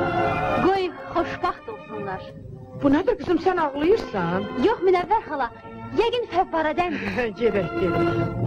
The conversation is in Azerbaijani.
Qoy xoşbaxt olsunlar. Bu nədir qızım, sən ağlayırsan? Yox, Münəvvər xala, yəqin fəvvarədəndir. Gedək, gedək.